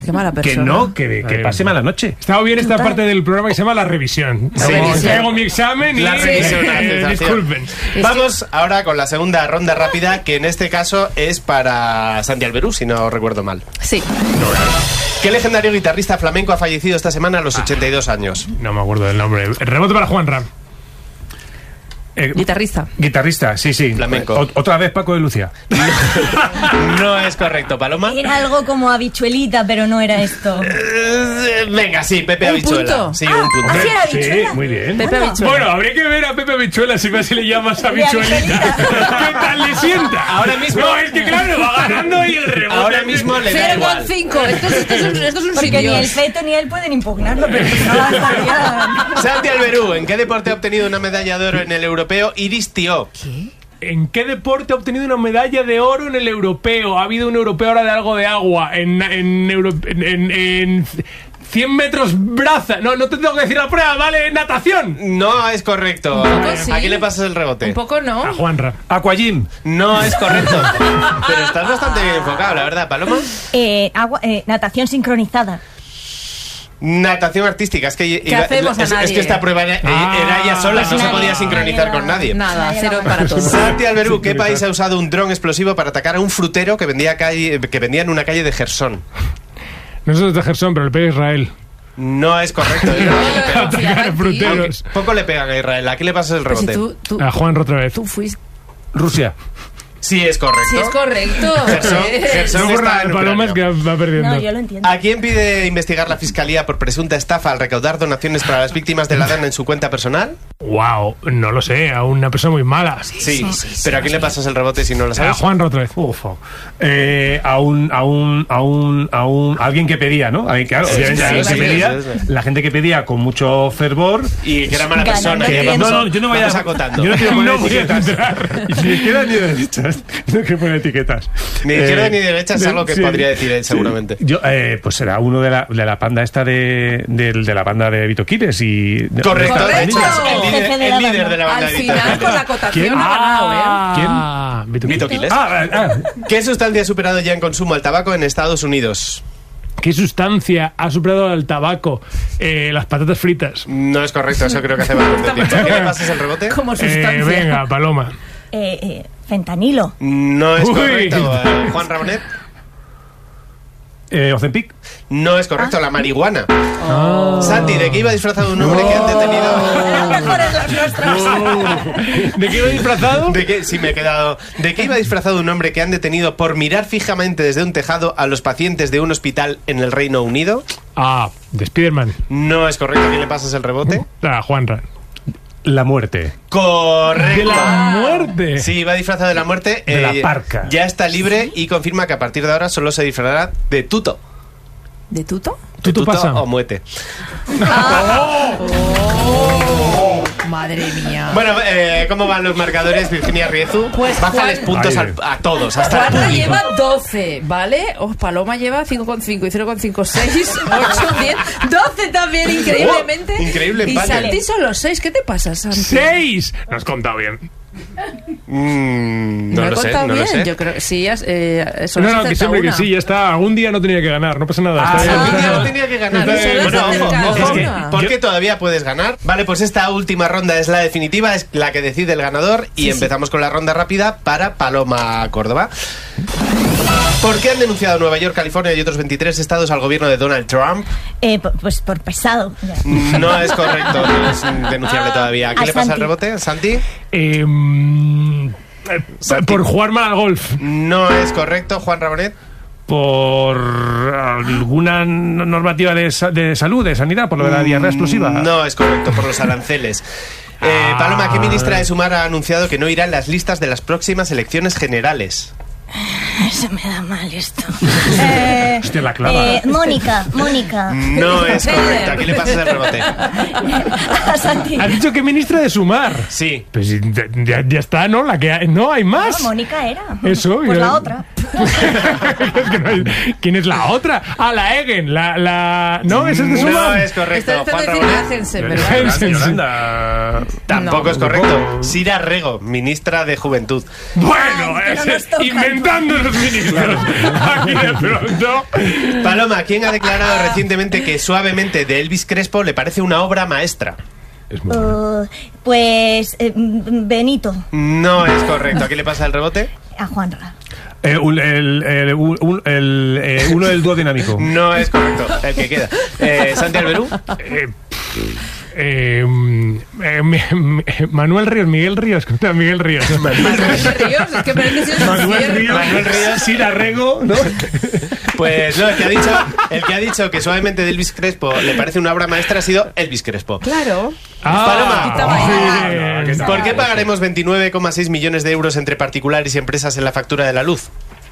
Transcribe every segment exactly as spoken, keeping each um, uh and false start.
Qué mala persona. Que no, que, que pase mala noche. Estaba bien esta parte del programa que se llama La Revisión. Sí, Como sí. Traigo mi examen y... La revisión, la eh, aceptación. disculpen. Vamos ahora con la segunda ronda rápida, que en este caso es para Santi Alberú, si no recuerdo mal. Sí. ¿Qué legendario guitarrista flamenco ha fallecido esta semana a los ochenta y dos años? No me acuerdo del nombre. Rebote para Juan Ram. Eh, Guitarrista. Guitarrista, sí, sí. Flamenco. O- otra vez Paco de Lucía. No es correcto, Paloma. Era algo como habichuelita, pero no era esto. Eh, Venga, sí, Pepe ¿Un Habichuela. punto? Sí, un punto. ¿Ah, sí era Sí, habichuela? muy bien. Pepe Habichuela. Bueno, habría que ver a Pepe Habichuela si me si le llamas habichuelita. ¿Qué tal le sienta? Ahora mismo- No, es que claro, va ganando y el rebote. Ahora mismo le da cero coma igual. cinco. Esto es, esto es un, esto es un Porque ni el sitios. feto ni él pueden impugnarlo, pero no estaría... Santi Alberú, ¿en qué deporte ha obtenido una medalla de oro en el europeo Iris Tío? ¿En qué deporte ha obtenido una medalla de oro en el europeo? Ha habido un europeo ahora de algo de agua. En, en, Euro- en, en, en cien metros braza. No, no te tengo que decir la prueba, vale, natación. No es correcto. Un poco sí. ¿A quién le pasas el rebote? Un poco no. A Juanra. Aquagym. No es correcto. Pero estás bastante bien enfocado, la verdad, Paloma. Eh, agua, eh, natación sincronizada. Natación artística. Es que, iba- hacemos a es, es nadie? que esta prueba era, Ah. era ella sola, no se Nadie, podía sincronizar nadie con la- nadie. Nada, Nadie cero la- para todos. Santi Alberú, ¿qué Sí, país ha usado un dron explosivo para atacar a un frutero que vendía, calle, que vendía en una calle de Gersón? No sé de Gerson, pero el país Israel. No es correcto. ¿eh? Atacar fruteros. Poco le pegan a Israel. ¿A quién le pasas el Pero si rebote? tú, tú, A Juanra otra vez. tú fuiste. Rusia. Sí, es correcto. Sí, es correcto. Gersón, Eh, Gersón No está borra en el paloma, es que Ucrania. va perdiendo. No, yo lo entiendo. ¿A quién pide investigar la fiscalía por presunta estafa al recaudar donaciones para las víctimas de la D A N en su cuenta personal? Wow, no lo sé, a una persona muy mala. Sí, pero ¿a quién le pasas el rebote si no lo A sabes? Juanra otra vez. Ufo. Eh, a un, a un, a un, a un, a alguien que pedía, ¿no? Alguien, claro, Sí, obviamente, sí, alguien sí, que sí, pedía, sí, sí. la gente que pedía con mucho fervor. Y que era mala Ganando persona. el que tiempo. vamos, No, no, yo no voy vamos a. acotando. Yo no quiero poner No voy a etiquetas. entrar. Ni de izquierda ni de derechas. No quiero poner etiquetas. Ni de izquierda Eh, ni de derecha es algo que sí, podría decir él, sí. seguramente. Yo, eh, pues será uno de la, de la panda esta de, de, de la banda de Vito Quiles y. Correcto. Correcto. El líder, Jefe de el la líder banda. de la banda Al de final, Vito. con la acotación ¿Quién? ha ganado, ¿eh? Ah, Vito Vito Quiles. Quiles. Ah, ah, ¿Qué sustancia ha superado ya en consumo al tabaco en Estados Unidos? ¿Qué sustancia ha superado al tabaco? Eh, las patatas fritas. No es correcto, eso creo que hace bastante tiempo. ¿A qué le pasas el rebote? Como Eh, sustancia. venga, Paloma. Eh, eh, fentanilo. No es Uy. correcto. Eh, Juan Rabonet. eh, Ozempic. No es correcto, la marihuana. Oh. Santi, ¿de qué iba disfrazado un hombre que han detenido? Las mejores los nuestros. ¿De qué iba disfrazado? ¿De qué? Sí, me he quedado. ¿De qué iba disfrazado un hombre que han detenido por mirar fijamente desde un tejado a los pacientes de un hospital en el Reino Unido? Ah, de Spiderman. No es correcto. ¿A quién le pasas el rebote? Ah, Juanra. La muerte. Correcto. De la muerte. Sí, iba disfrazado de la muerte. De la parca. Ya está libre y confirma que a partir de ahora solo se disfrazará de tuto. ¿De tuto? ¿Tú, tú Tuto pasa? o muete. Oh, madre mía. Bueno, eh, ¿cómo van los marcadores, Virginia Riezu? Pues Bájales Juan- puntos Ay, al- a todos, hasta el Juanra público. lleva doce, ¿vale? Oh, Paloma lleva cinco coma cinco y cero coma cinco, seis, ocho, diez, doce también, increíblemente. Oh, increíble Y empate. Santi son los seis. ¿Qué te pasa, Santi? ¡Seis! No has contado bien. Mm, no he lo sé, contado no bien. lo sé. Yo creo que sí, has, eh, solo No, has no, que acertado siempre que una. sí, ya está. Algún día no tenía que ganar, no pasa nada. Ah, Está bien. algún día no tenía que ganar. Está bien. Solo Bueno, has ojo, acertado ojo, una. porque todavía puedes ganar. Vale, pues esta última ronda es la definitiva, es la que decide el ganador. Y Sí, empezamos con la ronda rápida para Paloma Córdoba. ¿Por qué han denunciado Nueva York, California y otros veintitrés estados al gobierno de Donald Trump? Eh, pu- pues por pesado. Ya. No es correcto, no es denunciable todavía. ¿A quién A le pasa el Santi. rebote? ¿Santi? Eh, mm, eh, Santi. por jugar mal al golf. No es correcto. ¿Juan Rabonet? Por alguna n- normativa de, sa- de salud, de sanidad, por lo de la diarrea explosiva. No es correcto, por los aranceles. Eh, Paloma, ¿qué ministra de Sumar ha anunciado que no irá en las listas de las próximas elecciones generales? Se me da mal esto. Eh, Hostia, la clava. eh, Mónica, Mónica. No es correcto. ¿A quién le pasas el rebote? A Santi. Has dicho que ministra de Sumar. Sí. Pues sí, ya, ya está, ¿no? La que hay- no hay No, más. Mónica era. Eso, Pues ya- la otra. Es que no hay- ¿Quién es la otra? Ah, la Egen. La, la... No, esa es de su No madre. es correcto. Está Juan intentando decir Rabonet. Agensen, Yolanda, ¿verdad? Sí, sí. Yolanda. Tampoco No. es correcto. Sira Rego, ministra de Juventud. Bueno, Ay, pero es- nos toca. inventando los ministros. Aquí de pronto. Paloma, ¿quién ha declarado recientemente que Suavemente de Elvis Crespo le parece una obra maestra? Es muy Uh, pues eh, mm, Benito, No es correcto. ¿A quién le pasa el rebote? a Juanra. Eh, un- el, el- un- el, eh, uno del dúo dinámico. No es correcto. El que queda. Eh, Santi Alberú. Eh, eh, eh, mi- mi- Manuel Ríos, Miguel Ríos, ¿cómo Miguel Ríos? Manuel Ríos, es que parece que sí es Manuel cierto. Ríos, Manuel Ríos. Sira Rego, ¿no? Pues no, el que ha dicho, el que ha dicho que Suavemente de Elvis Crespo le parece una obra maestra ha sido Elvis Crespo. Claro. Ah, Paloma. bien. ¿Qué tal? ¿Por qué pagaremos veintinueve coma seis millones de euros entre particulares y empresas en la factura de la luz?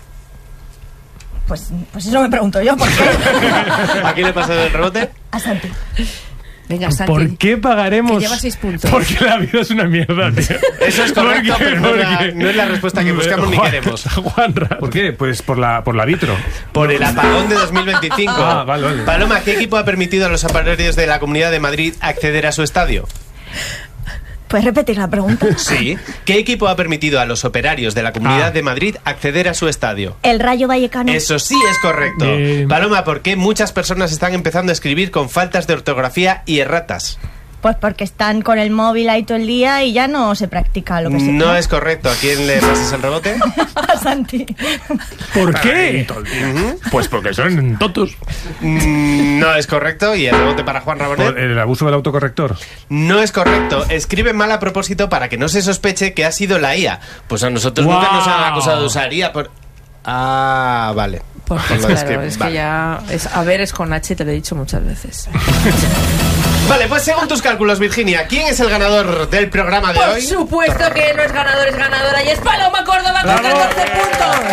Pues, pues eso me pregunto yo, ¿por qué? ¿A quién le pasa el rebote? A Santi. Venga, Santi. ¿Por qué pagaremos? Que lleva seis puntos. Porque la vida es una mierda, tío. Eso es correcto, ¿Por qué? pero no es la- Porque- no es la respuesta que buscamos ni Juan- queremos. Juanra. ¿Por qué? Pues por la, por la vitro. Por el apagón de dos mil veinticinco. Ah, vale, vale. Paloma, ¿qué equipo ha permitido a los operarios de la Comunidad de Madrid acceder a su estadio? ¿Puedes repetir la pregunta? Sí. ¿Qué equipo ha permitido a los operarios de la Comunidad Ah. de Madrid acceder a su estadio? El Rayo Vallecano. Eso sí es correcto. Bien. Paloma, ¿por qué muchas personas están empezando a escribir con faltas de ortografía y erratas? Pues porque están con el móvil ahí todo el día y ya no se practica lo que se No es correcto. ¿A quién le pasas el rebote? A Santi. ¿Por qué? Pues porque son tontos. Mm, No es correcto. ¿Y el rebote para Juan Rabonet? Por el abuso del autocorrector. No es correcto. Escribe mal a propósito para que no se sospeche que ha sido la I A. Pues a nosotros Wow. nunca nos han acusado de usar I A por... Ah, vale. Porque, Por lo de claro, escribir. es Vale. que ya... Es, a ver, es con H, te lo he dicho muchas veces. Vale, pues según tus cálculos, Virginia, ¿quién es el ganador del programa de Por hoy? supuesto que no es ganador, es ganadora. Y es Paloma Córdoba con ¡Bravo! catorce puntos.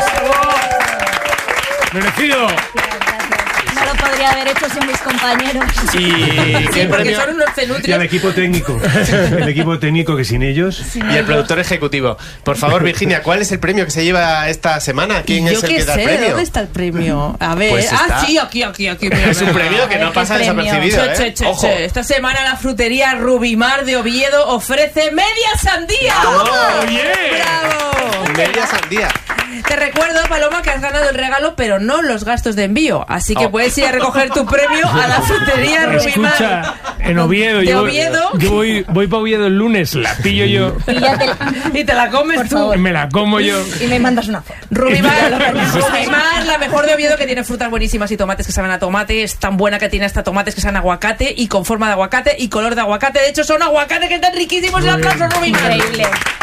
Merecido. No lo podría haber hecho sin mis compañeros. Y Sí, el porque premio- son unos Y al cenutrios. equipo técnico. El equipo técnico que sin ellos. y el productor ejecutivo. Por favor, Virginia, ¿cuál es el premio que se lleva esta semana? ¿Quién Yo es el qué que da el sé, premio? ¿dónde está el premio? A ver, Pues ah, está- sí, aquí, aquí, aquí. mira, Es un mira. premio que A ver no qué pasa premio. desapercibido, Che, ¿eh? che, che, Ojo. che. Esta semana la frutería Rubimar de Oviedo ofrece media sandía. Oye. ¡Bravo! Media sandía. Te recuerdo, Paloma, que has ganado el regalo, pero no los gastos de envío. Así que Oh. puedes ir a recoger tu premio a la frutería Rubimar. Escucha, en Oviedo, ¿De yo, voy- Oviedo? yo voy, voy para Oviedo el lunes, la pillo yo, Y, ya te- Y te la comes Por tú. favor. me la como yo. y me mandas una foto. Rubimar, Rubimar, la mejor de Oviedo, que tiene frutas buenísimas y tomates que saben a tomate. Es tan buena que tiene hasta tomates que saben a aguacate y con forma de aguacate y color de aguacate. De hecho, son aguacates que están riquísimos. Un aplauso, Rubimar. Increíble.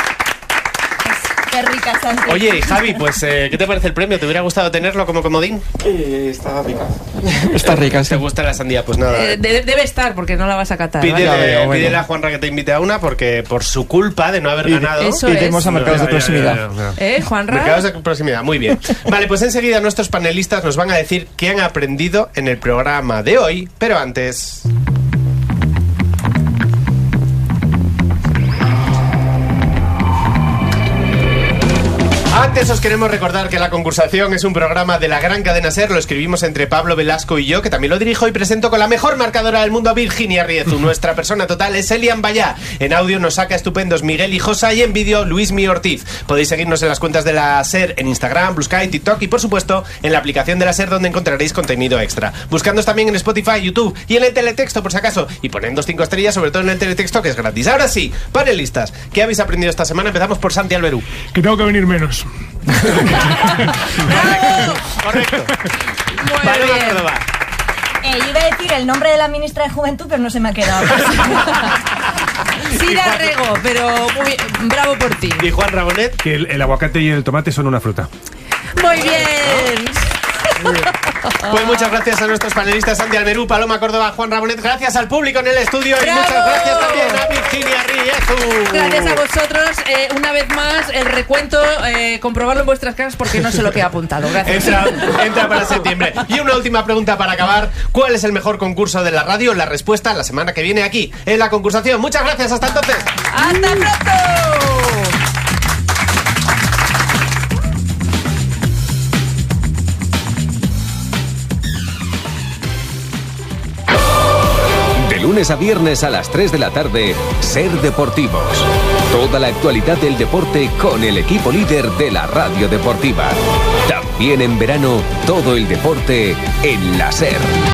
Qué rica, Santi. Oye, Javi, pues, eh, ¿qué te parece el premio? ¿Te hubiera gustado tenerlo como comodín? Eh, está rica. Está rica, ¿Te sí. gusta la sandía? Pues nada. Eh, de- debe estar, porque no la vas a catar. Pídele, ¿vale? Ya veo, bueno. pídele a Juanra que te invite a una porque por su culpa de no haber Y- ganado... Eso Iremos es. a mercados de Ya, ya, ya, proximidad. ya, ya. ¿Eh, Juanra? Mercados de proximidad, muy bien. Vale, pues enseguida nuestros panelistas nos van a decir qué han aprendido en el programa de hoy, pero antes... Antes os queremos recordar que La Concursación es un programa de la gran cadena SER. Lo escribimos entre Pablo Velasco y yo, que también lo dirijo y presento con la mejor marcadora del mundo, Virginia Riezu. Nuestra persona total es Elian Bayá. En audio nos saca estupendos Miguel Hijosa y en vídeo Luismi Ortiz. Podéis seguirnos en las cuentas de la SER en Instagram, Blue Sky, TikTok y por supuesto en la aplicación de la SER, donde encontraréis contenido extra. Buscándonos también en Spotify, YouTube y en el teletexto por si acaso. Y ponednos cinco estrellas, sobre todo en el teletexto, que es gratis. Ahora sí, panelistas, ¿qué habéis aprendido esta semana? Empezamos por Santi Alberú. Que tengo que venir menos. ¡Bravo! Correcto. Muy Paloma bien. Córdoba. Eh, yo iba a decir el nombre de la ministra de Juventud, pero no se me ha quedado. Sira Rego, pero muy bien. Bravo por ti. Y Juan Rabonet. Que el, el aguacate y el tomate son una fruta. Muy bien. Pues muchas gracias a nuestros panelistas Santi Alberú, Paloma Córdoba, Juan Rabonet. Gracias al público en el estudio y ¡Bravo! muchas gracias también a Virginia Riezu. Gracias a vosotros. Eh, una vez más, el recuento, eh, comprobarlo en vuestras casas porque no sé lo que he apuntado. Gracias. Entra, entra para septiembre. Y una última pregunta para acabar. ¿Cuál es el mejor concurso de la radio? La respuesta la semana que viene aquí, en La Concursación. Muchas gracias, hasta entonces. ¡Hasta pronto! lunes a viernes a las tres de la tarde, Ser Deportivos. Toda la actualidad del deporte con el equipo líder de la radio deportiva. También en verano, todo el deporte en la SER.